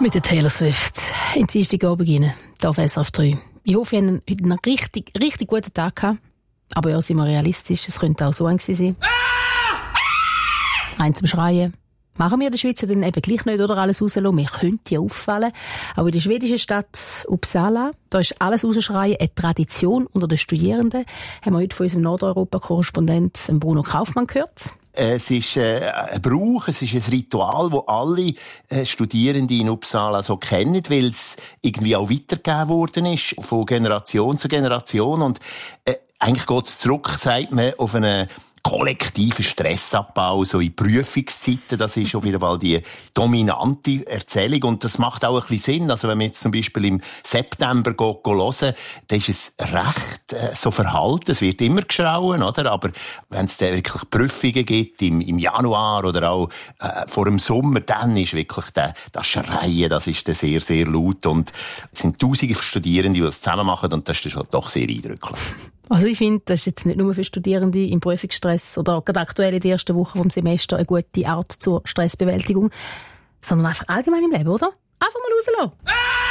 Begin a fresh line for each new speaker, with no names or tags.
Mit der Taylor Swift. In Dienstagabend rein, hier auf SRF 3. Ich hoffe, ihr habt heute einen richtig guten Tag gehabt. Aber ja, sind wir realistisch, es könnte auch so ein sein. Ein zum Schreien. Machen wir in der Schweiz dann eben gleich nicht oder alles rauslassen. Wir könnten ja auffallen. Aber in der schwedischen Stadt Uppsala, da ist alles rausschreien eine Tradition unter den Studierenden. Haben wir heute von unserem Nordeuropa-Korrespondent Bruno Kaufmann gehört.
Es ist ein Brauch, es ist ein Ritual, das alle Studierenden in Uppsala so kennen, weil es irgendwie auch weitergegeben worden ist, von Generation zu Generation. Und eigentlich geht es zurück, sagt man, auf einen kollektiven Stressabbau, so in Prüfungszeiten. Das ist auf jeden Fall die dominante Erzählung. Und das macht auch ein bisschen Sinn. Also wenn man jetzt zum Beispiel im September hören, dann ist es recht so verhalten. Es wird immer geschrauen, oder? Aber wenn es dann wirklich Prüfungen gibt, im Januar oder auch vor dem Sommer, dann ist wirklich das Schreien, das ist dann sehr, sehr laut. Und es sind Tausende von Studierenden, die das zusammen machen. Und das ist schon doch sehr eindrücklich.
Also ich finde, das ist jetzt nicht nur für Studierende im Prüfungsstress oder gerade aktuell in der ersten Woche vom Semester eine gute Art zur Stressbewältigung, sondern einfach allgemein im Leben, oder? Einfach mal rauslassen.